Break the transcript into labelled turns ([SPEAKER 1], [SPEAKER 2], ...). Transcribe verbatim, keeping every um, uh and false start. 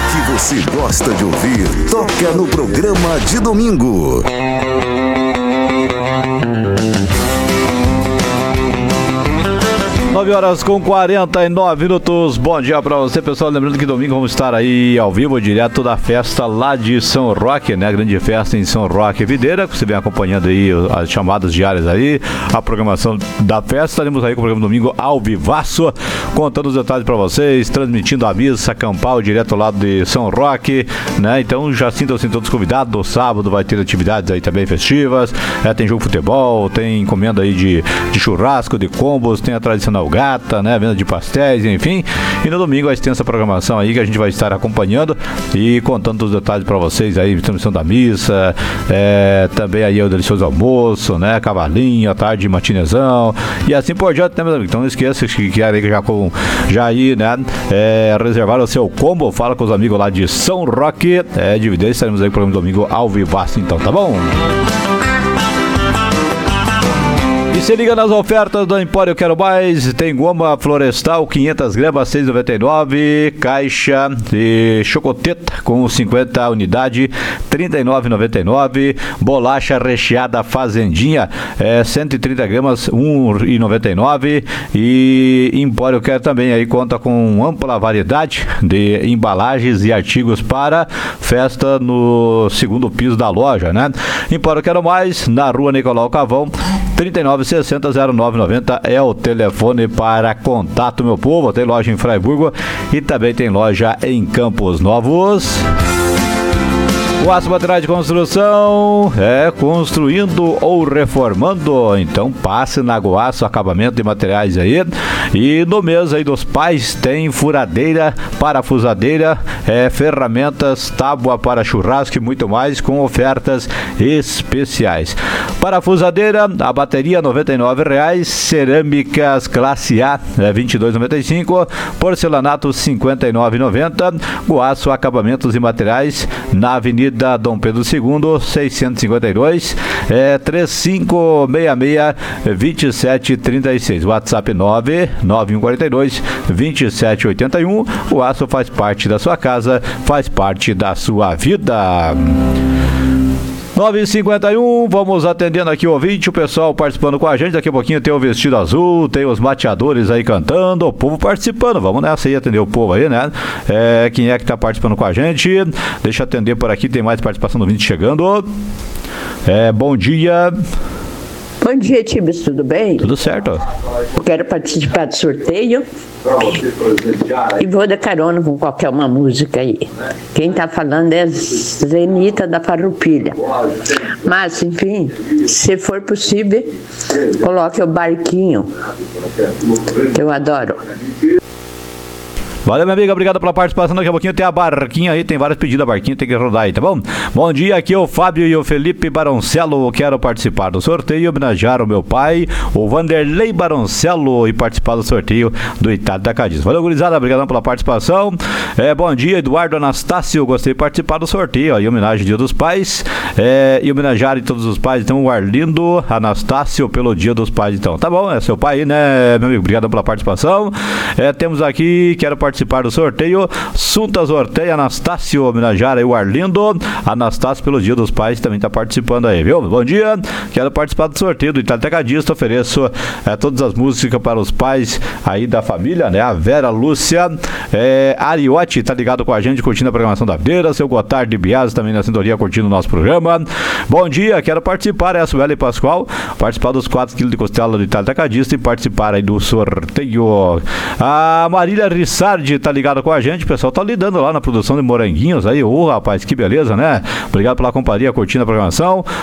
[SPEAKER 1] que você gosta de ouvir toca no programa de domingo.
[SPEAKER 2] nove horas com quarenta e nove minutos. Bom dia pra você, pessoal. Lembrando que domingo vamos estar aí ao vivo, direto da festa lá de São Roque, né? Grande festa em São Roque Videira. Você vem acompanhando aí as chamadas diárias aí, a programação da festa. Estaremos aí com o programa domingo ao vivaço, contando os detalhes pra vocês, transmitindo a missa campal direto lá de São Roque, né? Então já sintam-se todos convidados. No sábado vai ter atividades aí também festivas. É, tem jogo de futebol, tem encomenda aí de, de churrasco, de combos, tem a tradicional gata, né? Venda de pastéis, enfim. E no domingo a extensa programação aí que a gente vai estar acompanhando e contando os detalhes para vocês aí, transmissão da missa, é, também aí o delicioso almoço, né? Cavalinho, à tarde matinezão e assim por diante, né, meus amigos? Então não esqueça que querem já com já aí, né? É, reservar o seu combo, fala com os amigos lá de São Roque, é, de Videira. Estaremos aí no programa domingo ao vivaço, então, tá bom? E se liga nas ofertas do Empório Quero Mais. Tem goma florestal quinhentas gramas, seis reais e noventa e nove. Caixa de chocoteta com cinquenta unidades, trinta e nove reais e noventa e nove. Bolacha recheada fazendinha, é, cento e trinta gramas, um real e noventa e nove. E Empório Quero também aí conta com ampla variedade de embalagens e artigos para festa no segundo piso da loja, né? Empório Quero Mais, na rua Nicolau Cavão, trinta e nove sessenta, zero nove noventa é o telefone para contato, meu povo. Tem loja em Fraiburgo e também tem loja em Campos Novos. O Aço Materiais de Construção é construindo ou reformando, então passe na Goaço Acabamento de Materiais aí. E no mês aí dos pais tem furadeira, parafusadeira, é, ferramentas, tábua para churrasco e muito mais com ofertas especiais. Parafusadeira, a bateria noventa e nove reais, cerâmicas classe A é vinte e dois reais e noventa e cinco, porcelanato cinquenta e nove reais e noventa, Goaço Acabamentos e Materiais na Avenida da Dom Pedro segundo, seiscentos e cinquenta e dois, é, três cinco seis seis, dois sete três seis, WhatsApp nove nove um quatro dois, dois sete oito um. O Aço faz parte da sua casa, faz parte da sua vida. nove e cinquenta e um, vamos atendendo aqui o ouvinte, o pessoal participando com a gente. Daqui a pouquinho tem o Vestido Azul, tem os mateadores aí cantando, o povo participando. Vamos nessa aí atender o povo aí, né? É, quem é que tá participando com a gente? Deixa eu atender por aqui, tem mais participação do ouvinte chegando. É, bom dia.
[SPEAKER 3] Bom dia, Tibes, tudo bem?
[SPEAKER 2] Tudo certo.
[SPEAKER 3] Eu quero participar do sorteio e vou dar carona com qualquer uma música aí. Quem tá falando é Zenita da Farroupilha. Mas, enfim, se for possível, coloque o Barquinho, que eu adoro.
[SPEAKER 2] Valeu, minha amiga, obrigado pela participação. Daqui a pouquinho tem a Barquinha aí, tem vários pedidos da Barquinha, tem que rodar aí, tá bom? Bom dia, aqui é o Fábio e o Felipe Baroncello. Quero participar do sorteio e homenagear o meu pai, o Vanderlei Baroncello, e participar do sorteio do Itado da Cadiz. Valeu, gurizada, obrigado pela participação. É, bom dia, Eduardo Anastácio, gostei de participar do sorteio aí, em homenagem ao Dia dos Pais, é, e homenagear todos os pais, então, o Arlindo Anastácio pelo Dia dos Pais, então. Tá bom, é seu pai aí, né, meu amigo? Obrigado pela participação. É, temos aqui, quero participar do sorteio, Sunta Sorteio Anastácio, homenagear aí o Arlindo Anastácio pelo Dia dos Pais, também tá participando aí, viu? Bom dia, quero participar do sorteio do Itado Tecadista, ofereço é, todas as músicas para os pais aí da família, né? A Vera Lúcia é, Ariotti tá ligado com a gente, curtindo a programação da Videira, seu Gotardo de Bias também na sintonia, curtindo o nosso programa. Bom dia, quero participar, é a Sueli Pascoal, participar dos quatro quilos de costela do Itado Tecadista e participar aí do sorteio. A Marília Rissardi tá ligado com a gente, o pessoal tá lidando lá na produção de moranguinhos aí, ô rapaz, que beleza, né? Obrigado pela companhia, curtindo a programação.